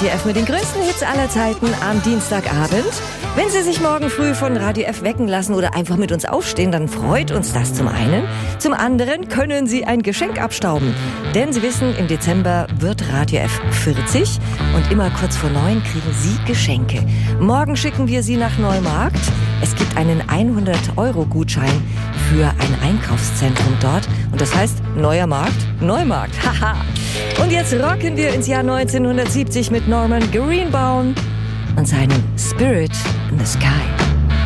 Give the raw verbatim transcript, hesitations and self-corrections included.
Radio F mit den größten Hits aller Zeiten am Dienstagabend. Wenn Sie sich morgen früh von Radio F wecken lassen oder einfach mit uns aufstehen, dann freut uns das zum einen. Zum anderen können Sie ein Geschenk abstauben. Denn Sie wissen, im Dezember wird Radio F vierzig und immer kurz vor neun kriegen Sie Geschenke. Morgen schicken wir Sie nach Neumarkt. Es gibt einen hundert-Euro-Gutschein für ein Einkaufszentrum dort. Und das heißt Neuer Markt, Neumarkt. Haha. Und jetzt rocken wir ins Jahr neunzehnhundertsiebzig mit Norman Greenbaum und seinem Spirit in the Sky.